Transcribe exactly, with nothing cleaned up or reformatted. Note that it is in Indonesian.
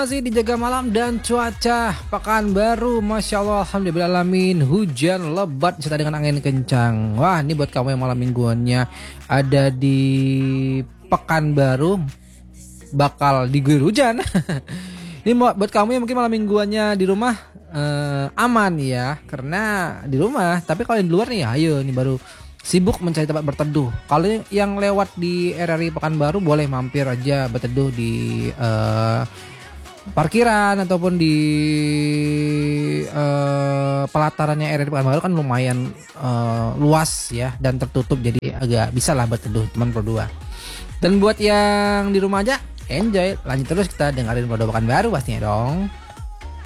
masih dijaga malam dan cuaca Pekanbaru, Masya Allah, alhamdulillahirrahmanirrahim, hujan lebat serta dengan angin kencang. Wah, ini buat kamu yang malam mingguannya ada di Pekanbaru bakal diguyur hujan. Ini buat kamu yang mungkin malam mingguannya di rumah eh, aman ya, karena di rumah. Tapi kalau di luar nih, ayo ini baru sibuk mencari tempat berteduh. Kalau yang lewat di R R I Pekanbaru boleh mampir aja berteduh di uh, parkiran ataupun di uh, pelatarannya R R I Pekanbaru kan lumayan uh, luas ya dan tertutup, jadi agak bisa lah berteduh teman berdua. Dan buat yang di rumah aja enjoy, lanjut terus kita dengerin Bodo Pekanbaru pastinya dong.